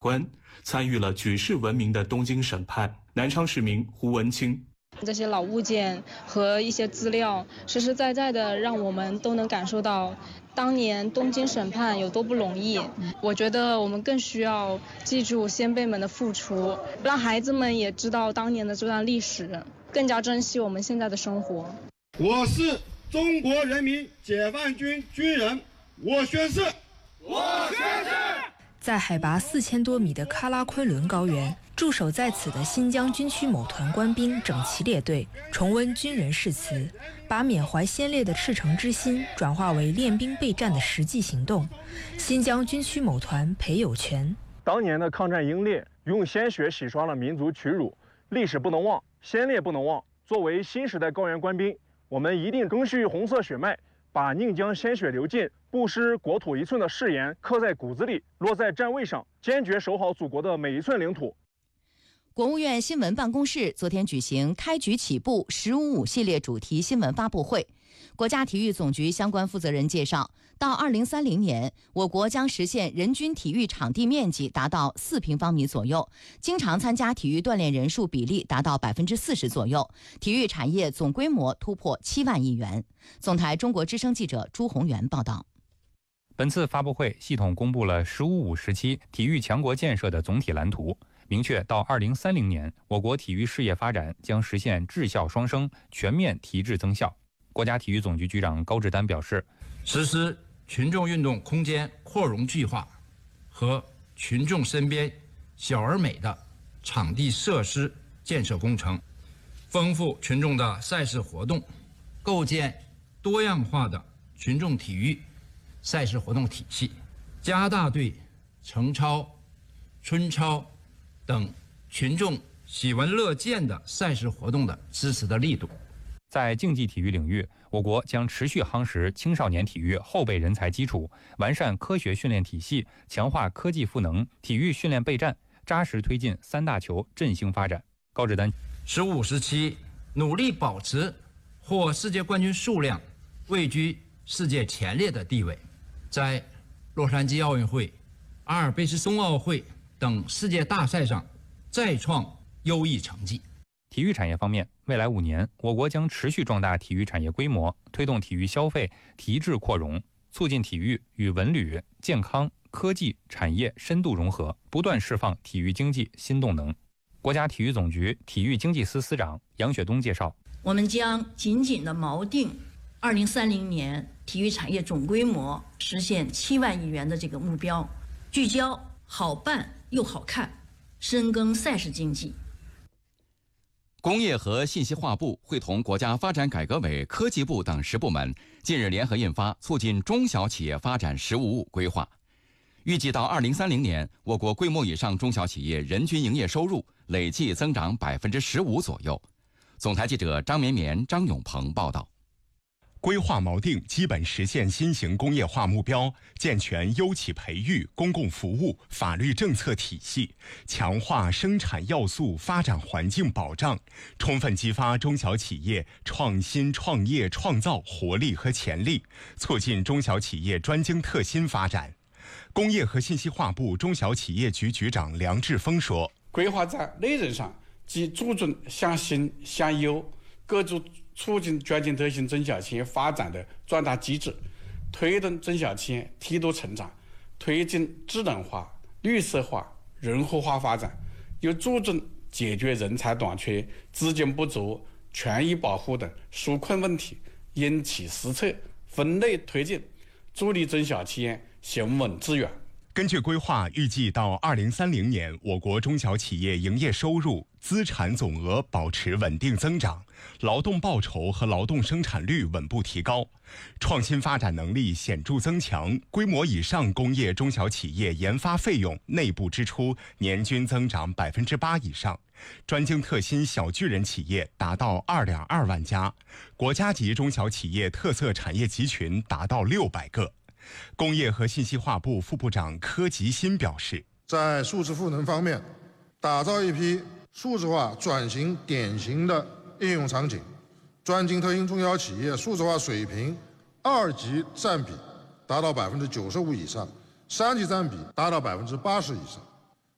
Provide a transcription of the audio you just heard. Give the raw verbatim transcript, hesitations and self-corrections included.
官，参与了举世闻名的东京审判。南昌市民胡文清。 这些老物件和一些资料，实实在在的让我们都能感受到当年东京审判有多不容易。我觉得我们更需要记住先辈们的付出，让孩子们也知道当年的这段历史，更加珍惜我们现在的生活。 我是中国人民解放军军人，我宣誓。 我宣誓。 在海拔四千多米的喀拉昆仑高原，驻守在此的新疆军区某团官兵整齐列队，重温军人誓词，把缅怀先烈的赤诚之心转化为练兵备战的实际行动。新疆军区某团裴有全： 当年的抗战英烈用鲜血洗刷了民族屈辱，历史不能忘，先烈不能忘。作为新时代高原官兵，我们一定赓续红色血脉，把宁将鲜血流尽，不失国土一寸的誓言刻在骨子里，落在站位上，坚决守好祖国的每一寸领土。 国务院新闻办公室昨天举行开局起步十五五系列主题新闻发布会。国家体育总局相关负责人介绍，到二零三零年，我国将实现人均体育场地面积达到四平方米左右，经常参加体育锻炼人数比例达到百分之四十左右，体育产业总规模突破七万亿元。总台中国之声记者朱宏元报道。 本次发布会系统公布了“十五五”时期体育强国建设的总体蓝图，明确到二零三零年，我国体育事业发展将实现质效双升，全面提质增效。国家体育总局局长高志丹表示， 实施群众运动空间扩容计划和群众身边小而美的场地设施建设工程，丰富群众的赛事活动，构建多样化的群众体育赛事活动体系，加大对程超、春超等群众喜闻乐见的赛事活动的支持的力度。 在竞技体育领域，我国将持续夯实青少年体育后备人才基础，完善科学训练体系，强化科技赋能，体育训练备战，扎实推进三大球振兴发展。高志丹， 十五时期努力保持获世界冠军数量位居世界前列的地位，在洛杉矶奥运会、阿尔卑斯冬奥会等世界大赛上再创优异成绩。 体育产业方面，未来五年，我国将持续壮大体育产业规模，推动体育消费提质扩容，促进体育与文旅、健康、科技产业深度融合，不断释放体育经济新动能。国家体育总局体育经济司司长杨雪东介绍， 我们将紧紧地锚定二零三零年体育产业总规模实现七万亿元的这个目标，聚焦好办又好看，深耕赛事经济。 工业和信息化部会同国家发展改革委、科技部等十部门近日联合印发《促进中小企业发展“十五五”规划》，预计到二零三零年，我国规模以上中小企业人均营业收入累计增长百分之十五左右。总台记者张绵绵、张永鹏报道。 规划锚定基本实现新型工业化目标，健全优企培育、公共服务、法律政策体系，强化生产要素发展环境保障，充分激发中小企业创新创业创造活力和潜力，促进中小企业专精特新发展。工业和信息化部中小企业局局长梁志峰说， 规划在内容上即注重向新向优各种促进专精特新中小企业发展的壮大机制，推动中小企业梯度成长，推进智能化、绿色化、人口化发展，又注重解决人才短缺、资金不足、权益保护等纾困问题，因其施策，分类推进，助力中小企业行稳致远。 根据规划，预计到二零三零年，我国中小企业营业收入、资产总额保持稳定增长，劳动报酬和劳动生产率稳步提高，创新发展能力显著增强，规模以上工业中小企业研发费用内部支出年均增长百分之八以上，专精特新小巨人企业达到二点二万家，国家级中小企业特色产业集群达到六百个。工业和信息化部副部长柯吉新表示， 在数字赋能方面，打造一批数字化转型典型的应用场景，专精特新中小企业数字化水平二级占比达到百分之九十五以上，三级占比达到百分之八十以上。